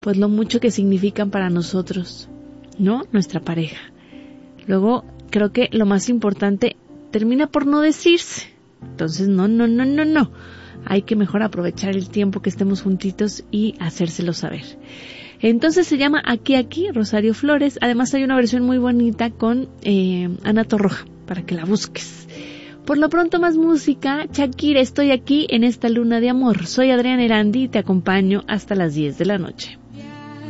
pues lo mucho que significan para nosotros, ¿no? Nuestra pareja. Luego, creo que lo más importante termina por no decirse. Entonces, no. Hay que mejor aprovechar el tiempo que estemos juntitos y hacérselo saber. Entonces se llama Aquí, Rosario Flores. Además hay una versión muy bonita con Ana Torroja, para que la busques. Por lo pronto, más música. Shakira, estoy aquí en esta luna de amor. Soy Adriana Erandi y te acompaño hasta las 10 de la noche.